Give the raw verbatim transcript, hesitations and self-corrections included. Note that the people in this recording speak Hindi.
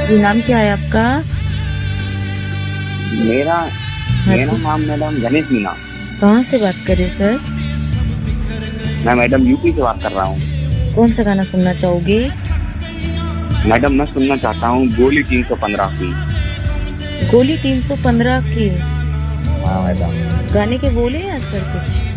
जी, नाम क्या है आपका? मेरा हाँ मेरा जी। नाम मैडम गणेश मीना। कहाँ से बात कर रहे सर? मैं मैडम यूपी से बात कर रहा हूँ। कौन सा गाना सुनना चाहोगे? मैडम मैं सुनना चाहता हूँ गोली तीन सौ पंद्रह की। गोली तीन सौ पंद्रह की। हाँ मैडम। गाने के बोले हैं सर कुछ?